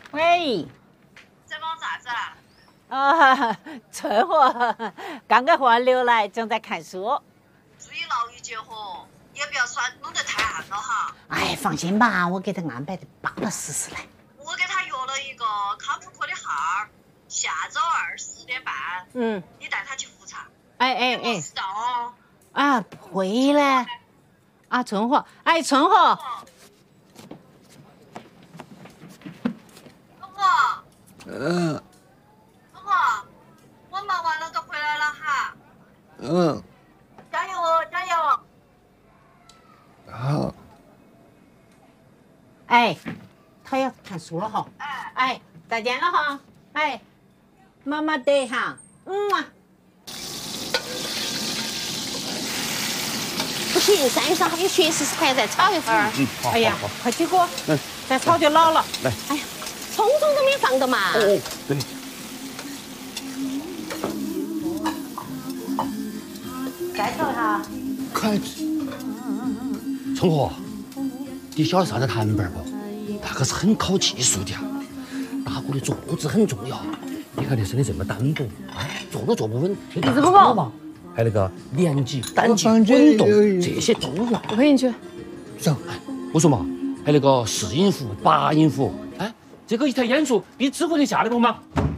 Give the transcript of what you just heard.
喂， 在忙啥子啊？ 春和刚刚喝完牛奶，正在看书。 注意劳逸结合，也不要弄得太暗了哈。 哎，放心吧，我给他安排的巴巴适适的。 我给他约了一个康复科的号，下周2 10点半。你带他去复查。 哎， 知道哦。 啊，不会嘞。啊，春和，哎，春和。 春和。春和，我忙完了就回来了哈。加油哦，加油！ 好。 哎，他要看书了哈。哎，再见了哈。哎，妈妈得哈。 不行，3月上还有学习时间，再炒一会儿。 好。 哎呀，快起锅，再炒就老了。 来。 哎呀，葱都没放的嘛。 哦，对。 再炒一下。 快！春和，你晓得啥子摊板不？那个是很考技术的，打鼓的坐姿很重要。你看你身体这么单薄，坐都坐不稳，听大鼓嘛。还有那个连击、单击、滚动，这些都要。 我陪你去。 走，我说嘛，还有那个4音符、8音符，哎，这个一台演出比指挥的下来不嘛？